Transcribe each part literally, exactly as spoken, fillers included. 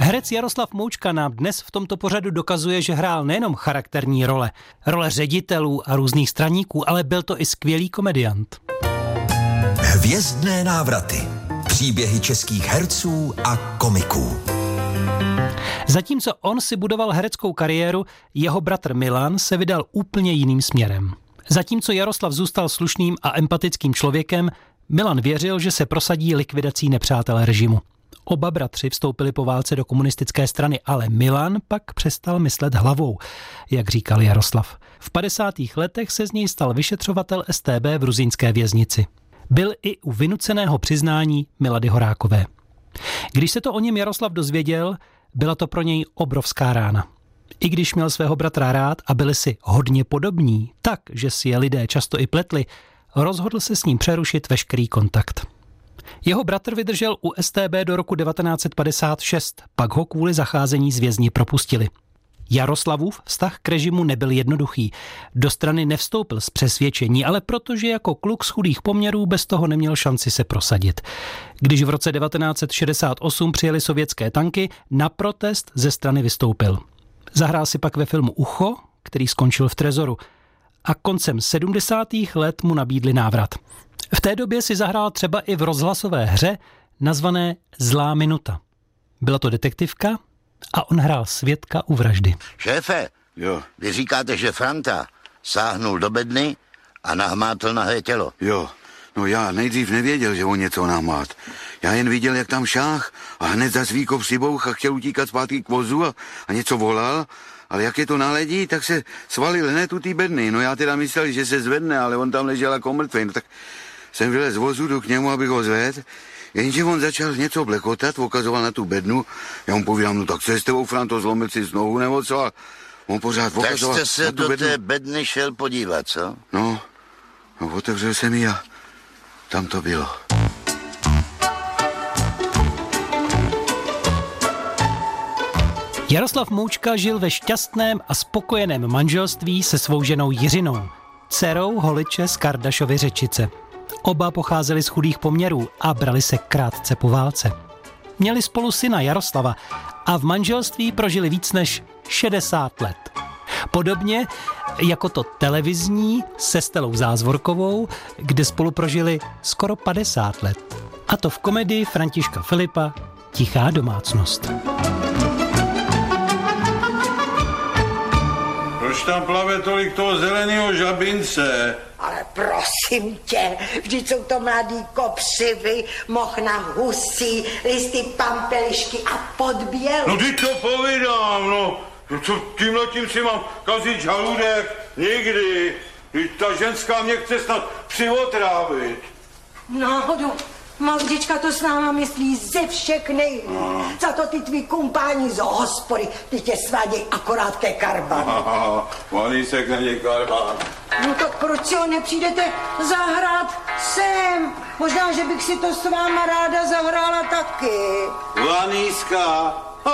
Herec Jaroslav Moučka nám dnes v tomto pořadu dokazuje, že hrál nejenom charakterní role, role ředitelů a různých straníků, ale byl to i skvělý komediant. Hvězdné návraty. Příběhy českých herců a komiků. Zatímco on si budoval hereckou kariéru, jeho bratr Milan se vydal úplně jiným směrem. Zatímco Jaroslav zůstal slušným a empatickým člověkem, Milan věřil, že se prosadí likvidací nepřátel režimu. Oba bratři vstoupili po válce do komunistické strany, ale Milan pak přestal myslet hlavou, jak říkal Jaroslav. V padesátých letech se z něj stal vyšetřovatel S T B v ruzyňské věznici. Byl i u vynuceného přiznání Milady Horákové. Když se to o něm Jaroslav dozvěděl, byla to pro něj obrovská rána. I když měl svého bratra rád a byli si hodně podobní, tak, že si je lidé často i pletli, rozhodl se s ním přerušit veškerý kontakt. Jeho bratr vydržel u S T B do roku devatenáct set padesát šest, pak ho kvůli zacházení s vězni propustili. Jaroslavův vztah k režimu nebyl jednoduchý. Do strany nevstoupil z přesvědčení, ale protože jako kluk z chudých poměrů bez toho neměl šanci se prosadit. Když v roce devatenáct set šedesát osm přijeli sovětské tanky, na protest ze strany vystoupil. Zahrál si pak ve filmu Ucho, který skončil v trezoru. A koncem sedmdesátých let mu nabídli návrat. V té době si zahrál třeba i v rozhlasové hře nazvané Zlá minuta. Byla to detektivka a on hrál svědka u vraždy. Šéfe, jo. Vy říkáte, že Franta sáhnul do bedny a nahmátl nahé tělo. Jo, no já nejdřív nevěděl, že on něco nahmát. Já jen viděl, jak tam šáh a hned za svíkov přibouch a chtěl utíkat zpátky k vozu a, a něco volal. Ale jak je to naledí, tak se svalil hned u té bedny. No já teda myslel, že se zvedne, ale on tam ležel jako mrtvý. No tak jsem vylez z vozu, jdu k němu, abych ho zvedl. Jenže on začal něco blekotat, ukazoval na tu bednu. Já mu povídám, no tak co je s tebou, Franto, zlomil si nohu nebo co? A on pořád ukazoval. Tak jste se do bednu. té bedny šel podívat, co? No, no otevřel jsem ji a tam to bylo. Jaroslav Moučka žil ve šťastném a spokojeném manželství se svou ženou Jiřinou, dcerou holiče z Kardašovy Řečice. Oba pocházeli z chudých poměrů a brali se krátce po válce. Měli spolu syna Jaroslava a v manželství prožili víc než šedesát let. Podobně jako to televizní se Stelou Zázvorkovou, kde spolu prožili skoro padesát let. A to v komedii Františka Filipa Tichá domácnost. Proč tam plave tolik toho zeleného žabince? Ale prosím tě, vždyť jsou to mladý kopřivy, mochna husí, listy pampelišky a podběl. No ty to povídám, no. Co tímhletím si mám kazit žaludek? Nikdy. Ta ženská mě chce snad přivotrávit. Náhodou, Magdička to s náma myslí ze všech nejlíp. No. Za to ty tvý kumpáni z hospody, ty tě sváděj akorát ke karbanu. Malý se k něj karbán. No tak proč si ho nepřijdete zahrát sem? Možná, že bych si to s váma ráda zahrála taky. Laníska.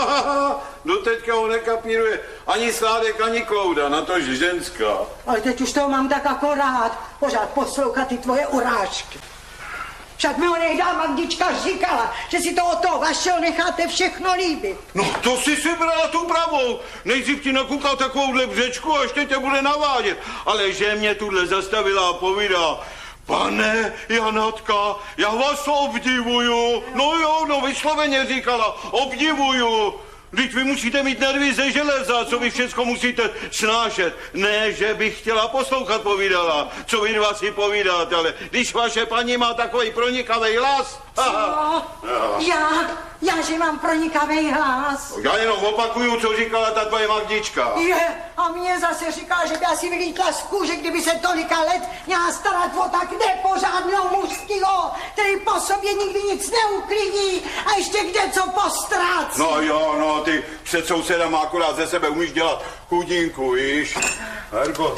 Doteďka ho nekapíruje ani Sládek, ani Klouda, na to ženská. Ale teď už toho mám tak akorát, pořád poslouchat ty tvoje urážky. Však mi ho nehdá Magdička říkala, že si to od toho vašeho necháte všechno líbit. No to si si brala tu pravou. Nejdřív ti nakukal takovouhle břečku a ještě tě bude navádět. Ale že mě tuhle zastavila a povídá: pane Janatka, já vás obdivuju. No jo, no vysloveně říkala, obdivuju. Vždyť vy musíte mít nervy ze železa, co vy všecko musíte snášet. Ne, že bych chtěla poslouchat, povídala, co vy dva si povídáte, ale když vaše paní má takový pronikavý hlas... Co? Já? Já, že mám pronikavý hlas? Já jenom opakuju, co říkala ta tvoje Magdička. Je, a mě zase říká, že by asi vylítla z kůže, kdyby se tolika let měla starat o tak nepořádnou mužskýho, který po sobě nikdy nic neuklidí a ještě kde co postrácí. No jo, no, ty před sousedama akorát ze sebe umíš dělat chudinku, víš? Herko,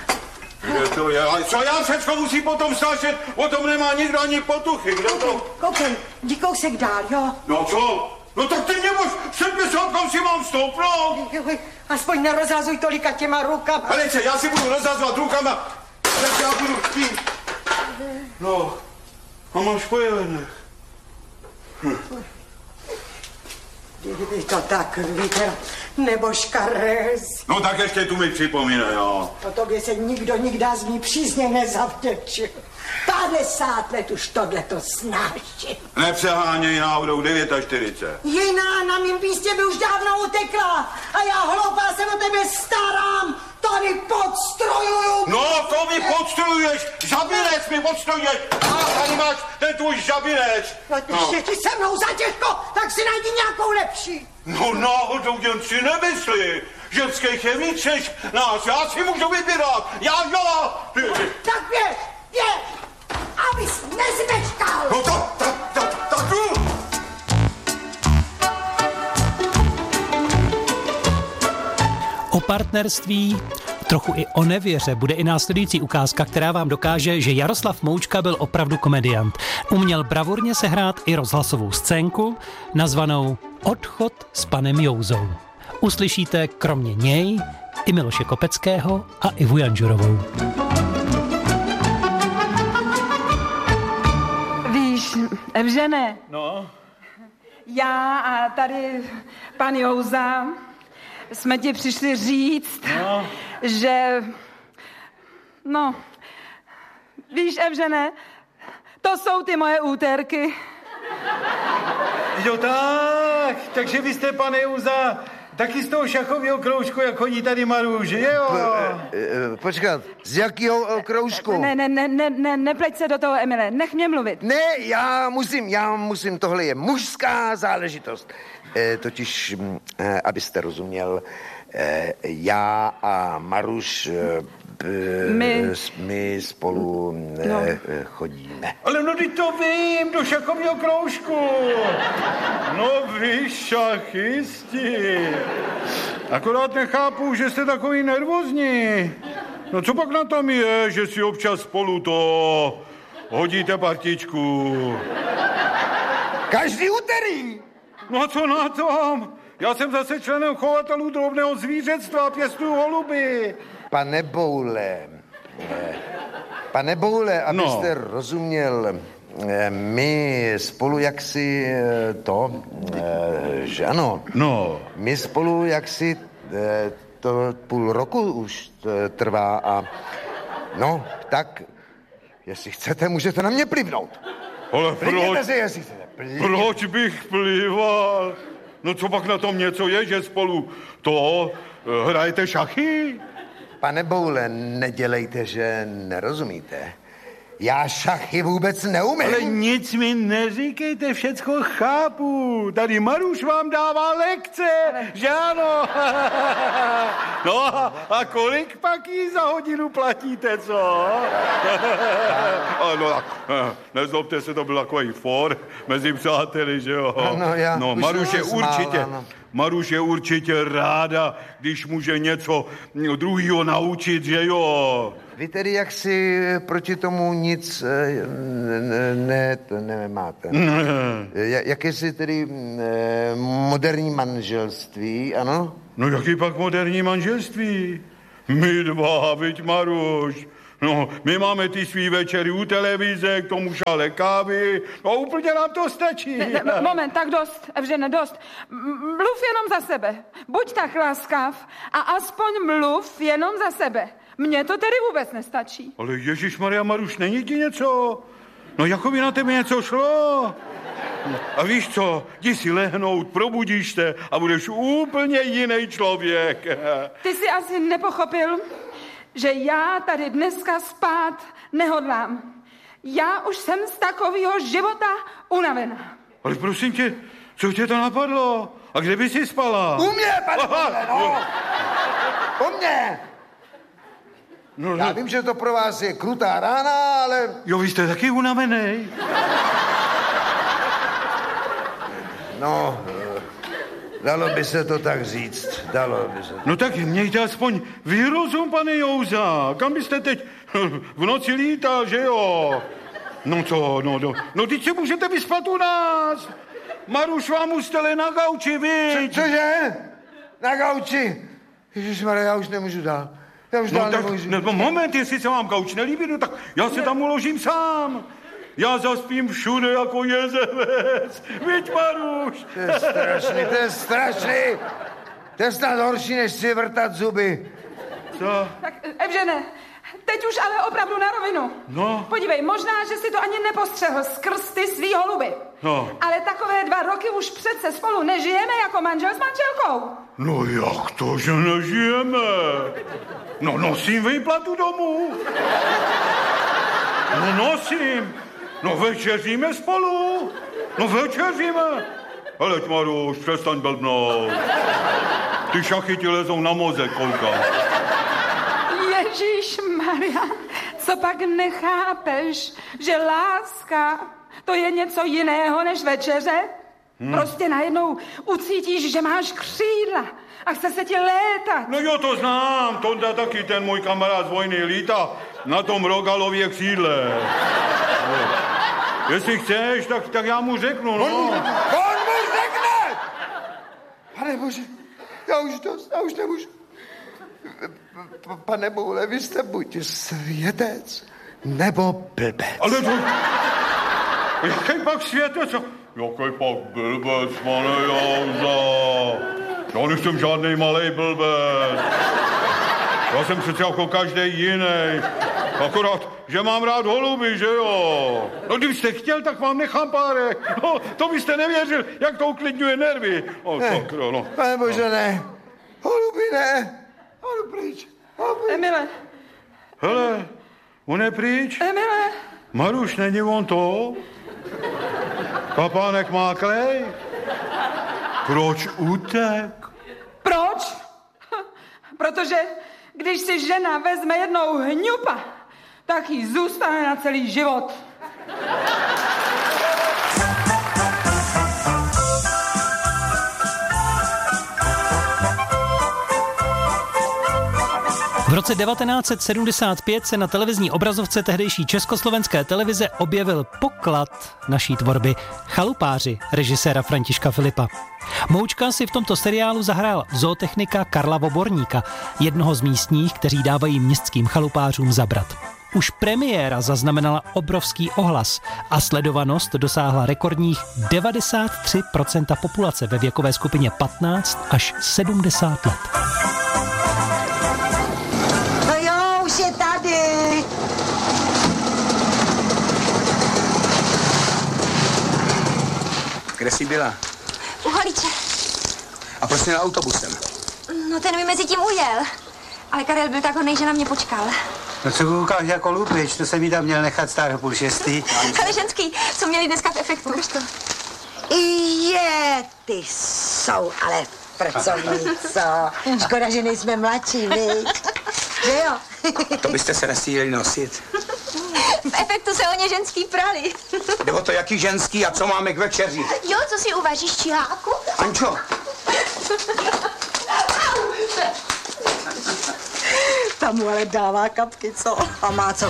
kde to je? A co já všecko musím potom snášet? O tom nemá nikdo ani potuchy, kdo to? Koukej, jdi kousek dál, jo? No co? No tak ty mě máš sedmdesát, kam si mám stoupnout? Aspoň nerozhazuj tolika těma rukama. Helice, já si budu rozhazovat rukama, tak já budu chtít. No, a máš po jelenech. Hm. Kdyby to tak viděl, nebo škarez. No tak ještě tu mi připomínej, jo. O tobě se nikdo nikdy z mý přízně nezavděčil. padesát let už tohleto snáším. Nepřeháněj náhodou čtyřicet devět. Jiná na mým místě by už dávno utekla. A já hloupá se o tebe starám. Tady podstrojuju. No, to mi podstrojuješ. Žabinec mi podstrojuješ. A tady máš ten tvůj žabinec. No, když je ti se mnou zatěžko, tak si najdi nějakou lepší. No náhodou jen si nemyslí. Ženských je víc než nás. Já si můžu vybírat. Já, já. Tak běž, běž. Abys nezmečkal. No to, to, to, to, to. O partnerství, trochu i o nevěře bude i následující ukázka, která vám dokáže, že Jaroslav Moučka byl opravdu komediant. Uměl bravurně sehrát i rozhlasovou scénku, nazvanou Odchod s panem Jouzou. Uslyšíte kromě něj i Miloše Kopeckého a Ivu Janžurovou. Víš, Evžene, No? já a tady pan Jouza jsme ti přišli říct, No? že, no, víš, Evžene, to jsou ty moje úterky. Jo tak, takže vy jste, pane Jouza, taky z toho šachového kroužku, jak chodí tady Maruš, že jo? Počkat, z jakého kroužku? Ne, ne, ne, ne, ne, nepleť se do toho, Emile, nech mě mluvit. Ne, já musím, já musím, tohle je mužská záležitost. E, totiž, e, abyste rozuměl, e, já a Maruš, e, My. my spolu e, No. chodíme. Ale no teď to vím, do šachového kroužku. No vy šachisti. Akorát nechápu, že jste takový nervózní. No co pak na tom je, že si občas spolu to hodíte partičku? Každý úterý. No a co na tom? Já jsem zase členem chovatelů drobného zvířectva a pěstuju holuby. Pane Boule, eh, pane Boule, abyste No. rozuměl, eh, my spolu jaksi eh, to, eh, že ano, No. my spolu jaksi eh, to půl roku už eh, trvá a no, tak, jestli chcete, můžete na mě plivnout. Ale Plivněte proč, si, jestli chcete. Plivněte. proč bych plival? No co pak na tom něco je, že spolu to eh, hrajete šachy? Pane Boule, nedělejte, že nerozumíte. Já šachy vůbec neumím. Ale nic mi neříkejte, všecko chápu. Tady Maruš vám dává lekce, že ano? No a, a kolik pak jí za hodinu platíte, co? No tak, nezlobte se, to byl takový for mezi přáteli, že jo? Ano, já No, už Maruš je jsem určitě, smála, no. Maruš je určitě ráda, když může něco druhýho naučit, že jo? Vy tedy jaksi proti tomu nic eh, ne, ne, to nemáte. Ja- Jakési tedy eh, moderní manželství, ano? No jaký pak moderní manželství? My dva, viď Maruš. No, my máme ty svý večery u televize, k tomu šále kávy. No úplně nám to stačí. Ne, ne, moment, tak dost, Evžene, dost. M- Mluv jenom za sebe. Buď tak láskav a aspoň mluv jenom za sebe. Mně to tedy vůbec nestačí. Ale Ježišmarja, Maruš, není ti něco? No jako by na tebe něco šlo. A víš co, jdi si lehnout, probudíš se a budeš úplně jiný člověk. Ty jsi asi nepochopil, že já tady dneska spát nehodlám. Já už jsem z takového života unavená. Ale prosím tě, co tě to napadlo? A kde by si spala? U mě, pane Boule, no! U mě! No, Já no. vím, že to pro vás je krutá rána, ale... Jo, vy jste taky unavený. No, eh, dalo by se to tak říct, dalo by se to. No tak mějte aspoň výrozum, pane Jouza. Kam byste teď v noci lítal, že jo? No co, no, no, no teď se můžete vyspat u nás. Maruš vám ustele na gauči, viď? Co, cože? Na gauči? Ježišmarja, já už nemůžu dál. Já už No dál tak, nemůžu. no, moment, jestli se vám gauč nelíbí, no tak já se tam uložím sám. Já zaspím všude jako jezevec. Viď, Maruš? To je strašný, to je strašný. To je snad horší, než si vrtat zuby. Co? Tak, Evžene, teď už ale opravdu na rovinu. No. Podívej, možná, že si to ani nepostřehl skrz ty svý holuby. No. Ale takové dva roky už přece spolu nežijeme jako manžel s manželkou. No jak to, že nežijeme? No nosím výplatu domů. No nosím. No večeříme spolu. No večeříme. Heleď, Maruš, přestaň blbnout. Ty šachy ti lezou na mozek, koukám. Ježíš Maria, co pak nechápeš, že láska to je něco jiného než večeře? Hmm. Prostě najednou ucítíš, že máš křídla a chce se ti létat. No jo, to znám, Tonda taky, ten můj kamarád z vojny lítá na tom Rogalově křídle. No. Jestli chceš, tak, tak já mu řeknu, no. On, on mu řekne! Pane Bože, já už dost, já už nemůžu. Pane Boule, vy jste buď světec, nebo blbec. Ale to... Jaký pak světec? Jaký pak blbec, pane Jauza? Já nejsem žádnej malej blbec. Já jsem přece jako každý jiný. Akorát, že mám rád holuby, že jo? No, kdybyste chtěl, tak vám nechám párek. No, to byste nevěřil, jak to uklidňuje nervy. O, ne, tak, no. Pane Bože, ne. Holuby ne. Holuby pryč. Holuby. Emile. Hele, on je pryč. Emile. Maruš, není on to? Papánek má klej? Proč utek? Proč? Protože když si žena vezme jednou hňupa, tak jí zůstane na celý život. V roce devatenáct set sedmdesát pět se na televizní obrazovce tehdejší československé televize objevil poklad naší tvorby Chalupáři režiséra Františka Filipa. Moučka si v tomto seriálu zahrál zootechnika Karla Voborníka, jednoho z místních, kteří dávají městským chalupářům zabrat. Už premiéra zaznamenala obrovský ohlas a sledovanost dosáhla rekordních devadesát tři procent populace ve věkové skupině patnáct až sedmdesát let. Je tady. Kde jsi byla? U Holiče. A proč jsi na autobusem? No ten mi mezi tím ujel. Ale Karel byl tak hodnej, že na mě počkal. No co koukáš jako lupič, to jsem mi tam měl nechat stát o půl šestý. Ale ženský, co měli dneska v efektu. To. Je, ty jsou ale pracovníco. Škoda, že nejsme mladší, viď? Že jo? To byste se nestíhli nosit. V efektu se o ně ženský prali. Jde o to, jaký ženský a co máme k večeři. Jo, co si uvaříš, čiháku? Ančo. Tam mu ale dává kapky, co? A má co